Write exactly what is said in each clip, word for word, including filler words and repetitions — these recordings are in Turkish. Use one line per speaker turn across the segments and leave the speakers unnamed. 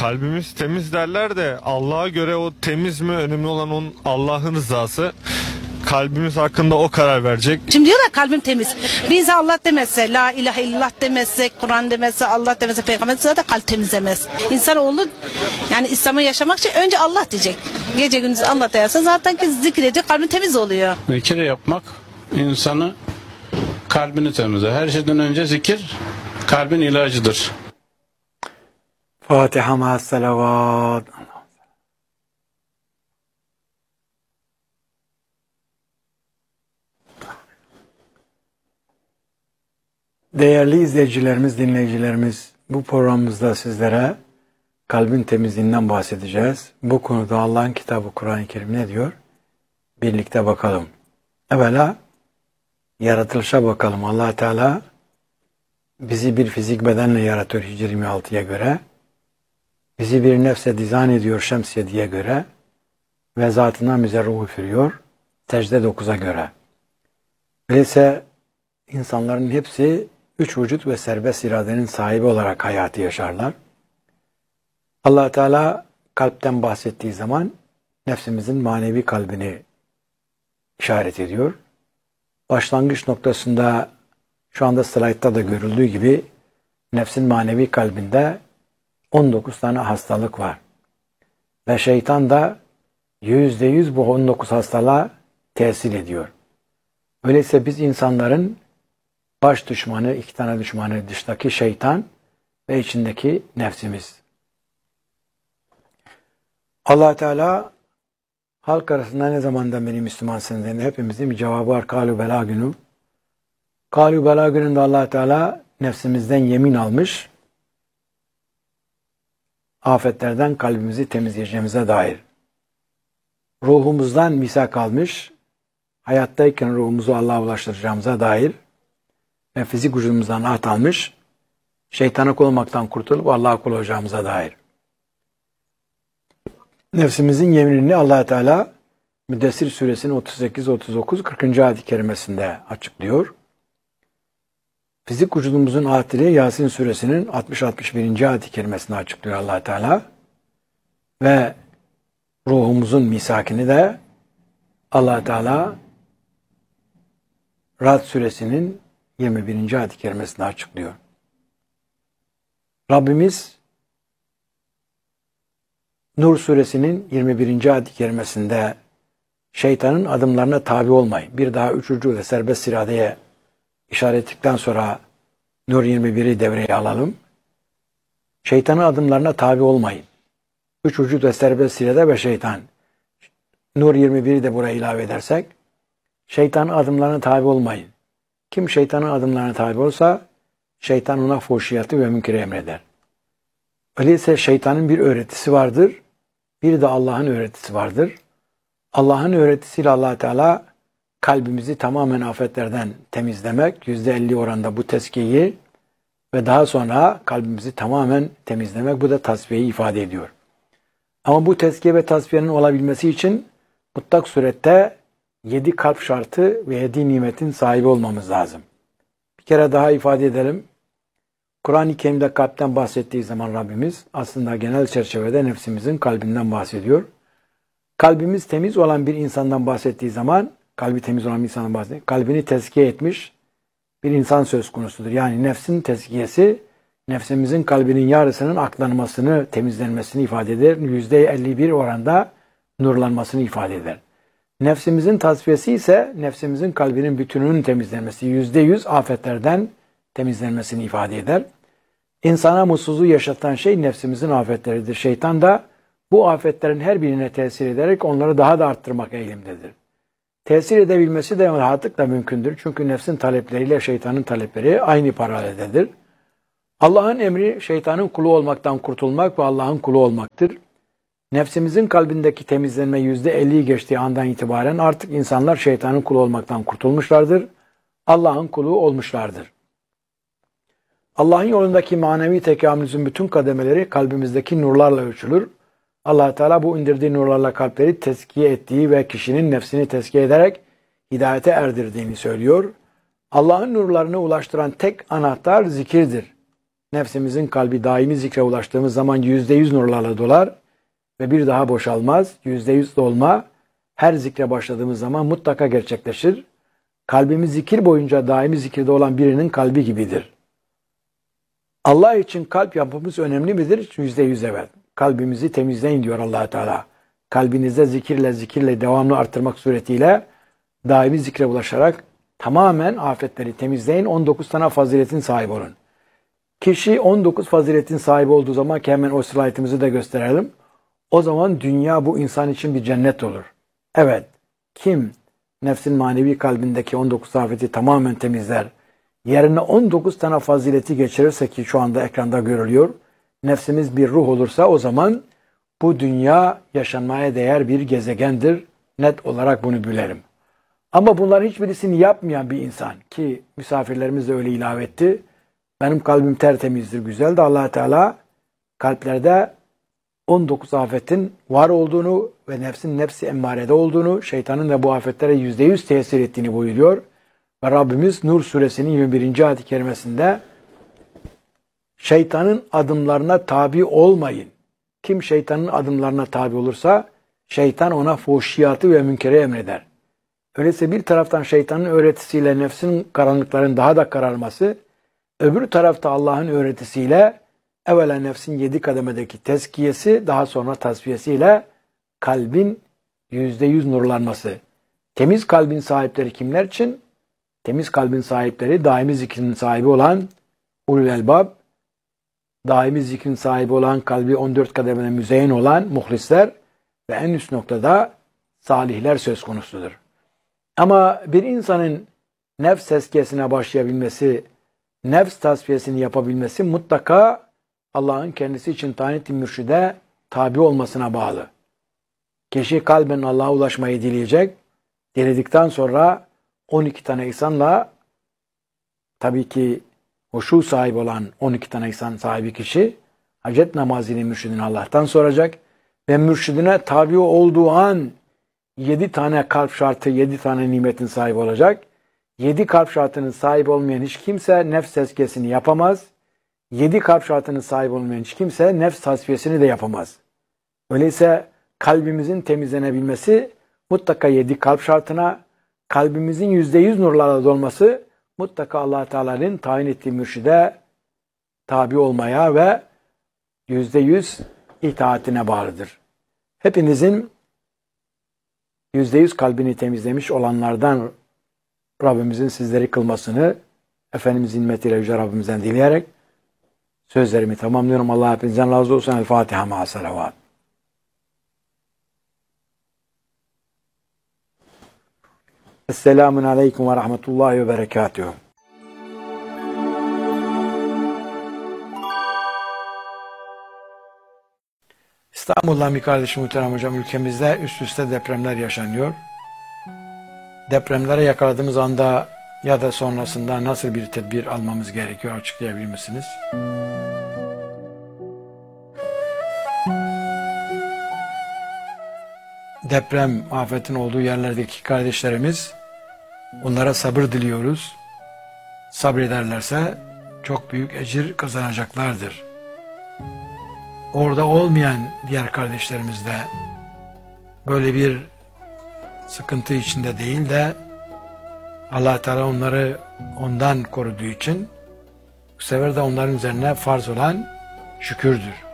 kalbimiz temiz derler de Allah'a göre o temiz mi, önemli olan onun Allah'ın rızası. Kalbimiz hakkında o karar verecek.
Şimdi diyorlar kalbim temiz. Biz Allah demezse, la ilahe illallah demezse, Kur'an demezse, Allah demezse, peygamber demezse zaten kalp temizlemez. İnsanoğlu yani İslam'ı yaşamak için önce Allah diyecek. Gece gündüz Allah derse zaten ki zikrediyor, kalbin temiz oluyor.
Zikir yapmak insanı, kalbini temizler. Her şeyden önce zikir kalbin ilacıdır.
Fatiha ma'as salavat. Değerli izleyicilerimiz, dinleyicilerimiz, bu programımızda sizlere kalbin temizliğinden bahsedeceğiz. Bu konuda Allah'ın kitabı Kur'an-ı Kerim ne diyor? Birlikte bakalım. Evvela yaratılışa bakalım. Allah Teala bizi bir fizik bedenle yaratıyor Hicri yirmi altıya göre. Bizi bir nefse dizayn ediyor Şems yediye göre. Ve zatından bize ruh üfürüyor Secde dokuza göre. Öyleyse insanların hepsi üç vücut ve serbest iradenin sahibi olarak hayatı yaşarlar. Allah Teala kalpten bahsettiği zaman nefsimizin manevi kalbini işaret ediyor. Başlangıç noktasında şu anda slaytta da görüldüğü gibi nefsin manevi kalbinde on dokuz tane hastalık var. Ve şeytan da yüzde yüz bu on dokuz hastalığa tesir ediyor. Öyleyse biz insanların baş düşmanı, iki tane düşmanı dıştaki şeytan ve içindeki nefsimiz. Allah Teala halk arasında ne zamandan beri Müslümansınız dediğinde hepimizin bir cevabı var. Kâlû belâ günü. Kâlû belâ gününde Allah Teala nefsimizden yemin almış. Afetlerden kalbimizi temizleyeceğimize dair. Ruhumuzdan misak almış. Hayattayken ruhumuzu Allah'a ulaştıracağımıza dair. Ve fizik vücudumuzdan ahd almış. Şeytana kul olmaktan kurtulup Allah'a kul olacağımıza dair. Nefsimizin yeminini Allah Teala Müddessir suresinin otuz sekiz, otuz dokuz, kırkıncı ayet-i kerimesinde açıklıyor. Fizik vücudumuzun ahdini Yasin suresinin altmış altmış birinci ayet-i kerimesinde açıklıyor Allah Teala. Ve ruhumuzun misakini de Allah Teala Ra'd suresinin yirmi birinci ayet-i kerimesinde açıklıyor. Rabbimiz Nur suresinin yirmi birinci ayet-i kerimesinde şeytanın adımlarına tabi olmayın. Bir daha üçüncü ve serbest iradeye işaret ettikten sonra Nur yirmi biri devreye alalım. Şeytanın adımlarına tabi olmayın. Üç vücut ve serbest irade ve şeytan. Nur yirmi biri de buraya ilave edersek şeytanın adımlarına tabi olmayın. Kim şeytanın adımlarına tabi olsa şeytan ona fuhşiyatı ve münkeri emreder. Öyleyse şeytanın bir öğretisi vardır. Bir de Allah'ın öğretisi vardır. Allah'ın öğretisiyle Allah Teala kalbimizi tamamen afetlerden temizlemek, yüzde elli oranda bu tezkiyeyi ve daha sonra kalbimizi tamamen temizlemek, bu da tasfiyeyi ifade ediyor. Ama bu tezkiye ve tasfiyenin olabilmesi için mutlak surette yedi kalp şartı ve yedi nimetin sahibi olmamız lazım. Bir kere daha ifade edelim. Kur'an-ı Kerim'de kalpten bahsettiği zaman Rabbimiz aslında genel çerçevede nefsimizin kalbinden bahsediyor. Kalbimiz temiz olan bir insandan bahsettiği zaman, kalbi temiz olan bir insandan bahsediyor. Kalbini tezkiye etmiş bir insan söz konusudur. Yani nefsin tezkiyesi, nefsimizin kalbinin yarısının aklanmasını, temizlenmesini ifade eder. yüzde elli bir oranda nurlanmasını ifade eder. Nefsimizin tasfiyesi ise nefsimizin kalbinin bütününün temizlenmesi, yüzde yüz afetlerden temizlenmesini ifade eder. İnsana mutsuzluğu yaşatan şey nefsimizin afetleridir. Şeytan da bu afetlerin her birine tesir ederek onları daha da arttırmak eğilimdedir. Tesir edebilmesi de rahatlıkla mümkündür. Çünkü nefsin talepleriyle şeytanın talepleri aynı paraleldedir. Allah'ın emri şeytanın kulu olmaktan kurtulmak ve Allah'ın kulu olmaktır. Nefsimizin kalbindeki temizlenme yüzde elliyi geçtiği andan itibaren artık insanlar şeytanın kulu olmaktan kurtulmuşlardır. Allah'ın kulu olmuşlardır. Allah'ın yolundaki manevi tekamülümüzün bütün kademeleri kalbimizdeki nurlarla ölçülür. Allah Teala bu indirdiği nurlarla kalpleri tezkiye ettiği ve kişinin nefsini tezkiye ederek hidayete erdirdiğini söylüyor. Allah'ın nurlarını ulaştıran tek anahtar zikirdir. nefsimizin kalbi daimi zikre ulaştığımız zaman yüzde yüz nurlarla dolar ve bir daha boşalmaz. Yüzde yüz dolma her zikre başladığımız zaman mutlaka gerçekleşir. Kalbimiz zikir boyunca daimi zikirde olan birinin kalbi gibidir. Allah için kalp yapımız önemli midir? Yüzde yüz evet. Kalbimizi temizleyin diyor Allah Teala. Kalbinizde zikirle zikirle devamlı arttırmak suretiyle daimi zikre ulaşarak tamamen afetleri temizleyin. on dokuz tane faziletin sahibi olun. Kişi on dokuz faziletin sahibi olduğu zaman ki hemen o slaytımızı da gösterelim. O zaman dünya bu insan için bir cennet olur. Evet. Kim nefsin manevi kalbindeki on dokuz afeti tamamen temizler, yerine on dokuz tane fazileti geçirirse ki şu anda ekranda görülüyor, nefsimiz bir ruh olursa o zaman bu dünya yaşanmaya değer bir gezegendir. Net olarak bunu bilelim. Ama bunların hiçbirisini yapmayan bir insan ki misafirlerimiz de öyle ilave etti. Benim kalbim tertemizdir, güzel de Allah Teala kalplerde on dokuz afetin var olduğunu ve nefsin nefsi emmarede olduğunu, şeytanın da bu afetlere yüzde yüz tesir ettiğini buyuruyor. Ve Rabbimiz Nur suresinin yirmi birinci ayet-i kerimesinde şeytanın adımlarına tabi olmayın. Kim şeytanın adımlarına tabi olursa şeytan ona fuhşiyatı ve münkeri emreder. Öyleyse bir taraftan şeytanın öğretisiyle nefsin karanlıkların daha da kararması, öbür tarafta Allah'ın öğretisiyle evvela nefsin yedi kademedeki tezkiyesi, daha sonra tasfiyesiyle kalbin yüzde yüz nurlanması. Temiz kalbin sahipleri kimler için? Temiz kalbin sahipleri daimi zikrin sahibi olan ulul elbab, daimi zikrin sahibi olan, kalbi on dört kademede müzeyyen olan muhlisler ve en üst noktada salihler söz konusudur. Ama bir insanın nefs tezkiyesine başlayabilmesi, nefs tasfiyesini yapabilmesi mutlaka Allah'ın kendisi için tayin ettiği mürşide tabi olmasına bağlı. Kişi kalben Allah'a ulaşmayı dileyecek. Diledikten sonra on iki tane ihsanla, tabii ki huşu sahibi olan on iki tane ihsan sahibi kişi hacet namazını mürşidine Allah'tan soracak ve mürşidine tabi olduğu an yedi tane kalp şartı, yedi tane nimetin sahibi olacak. Yedi kalp şartının sahibi olmayan hiç kimse nefs tezkiyesini yapamaz. Yedi kalp şartının sahibi olmayan hiç kimse nefs tasfiyesini de yapamaz. Öyleyse kalbimizin temizlenebilmesi mutlaka yedi kalp şartına, kalbimizin yüzde yüz nurlarla dolması mutlaka Allah Teala'nın tayin ettiği mürşide tabi olmaya ve yüzde yüz itaatine bağlıdır. Hepinizin yüzde yüz kalbini temizlemiş olanlardan Rabbimizin sizleri kılmasını Efendimizin nimmetiyle Yüce Rabbimizden dileyerek sözlerimi tamamlıyorum. Allah hepinizden razı olsun. El Fatiha ma'a salavat. Esselamun aleyküm ve rahmetullahi ve berekatuhu. İstanbul'dan bir kardeşim muhterem hocam, ülkemizde üst üste depremler yaşanıyor. Depremlere yakaladığımız anda ya da sonrasında nasıl bir tedbir almamız gerekiyor, açıklayabilir misiniz? Deprem afetin olduğu yerlerdeki kardeşlerimiz, onlara sabır diliyoruz. Sabrederlerse çok büyük ecir kazanacaklardır. Orada olmayan diğer kardeşlerimiz de böyle bir sıkıntı içinde değil de Allah Teala onları ondan koruduğu için bu sefer de onların üzerine farz olan şükürdür.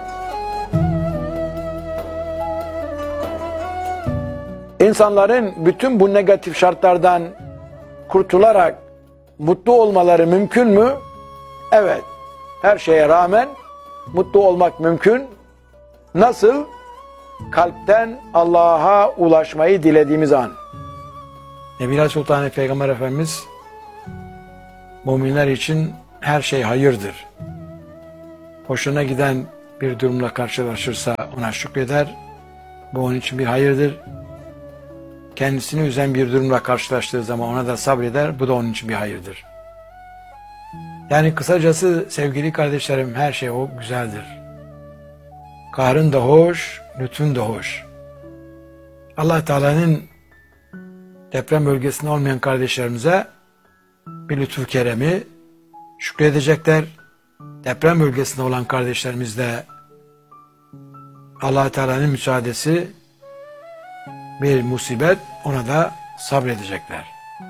İnsanların bütün bu negatif şartlardan kurtularak mutlu olmaları mümkün mü? Evet. Her şeye rağmen mutlu olmak mümkün. Nasıl? Kalpten Allah'a ulaşmayı dilediğimiz an. Nebiler Sultan Peygamber Efendimiz müminler için her şey hayırdır. Hoşuna giden bir durumla karşılaşırsa ona şükreder. Bu onun için bir hayırdır. Kendisini üzen bir durumla karşılaştığı zaman ona da sabreder. Bu da onun için bir hayırdır. Yani kısacası sevgili kardeşlerim, her şey o güzeldir. Kahrın da hoş, lütfun da hoş. Allah Teala'nın deprem bölgesinde olmayan kardeşlerimize bir lütfu keremi şükredecekler. deprem bölgesinde olan kardeşlerimiz de Allah-u Teala'nın müsaadesi bir musibet, ona da sabredecekler.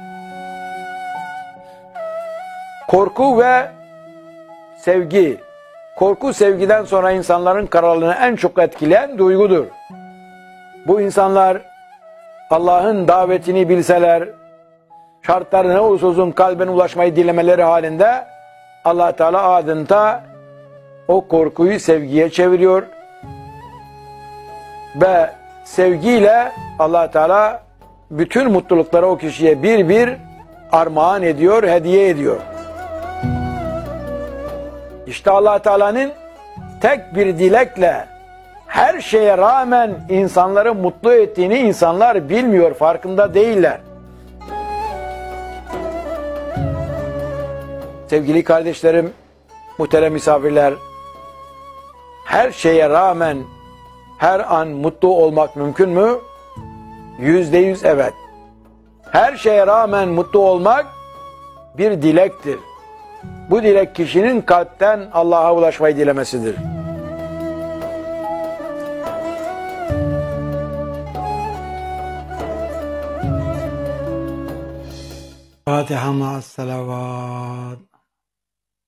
Korku ve sevgi. Korku sevgiden sonra insanların kararlılığını en çok etkileyen duygudur. Bu insanlar Allah'ın davetini bilseler, şartları ne olursa olsun kalben ulaşmayı dilemeleri halinde Allah Teala adeta o korkuyu sevgiye çeviriyor ve sevgiyle Allah Teala bütün mutlulukları o kişiye bir bir armağan ediyor, hediye ediyor. İşte Allah Teala'nın tek bir dilekle her şeye rağmen insanları mutlu ettiğini insanlar bilmiyor, farkında değiller. Sevgili kardeşlerim, muhterem misafirler, her şeye rağmen her an mutlu olmak mümkün mü? Yüzde yüz evet. Her şeye rağmen mutlu olmak bir dilektir. Bu dilek kişinin kalpten Allah'a ulaşmayı dilemesidir. Fatiha ma'as salavat.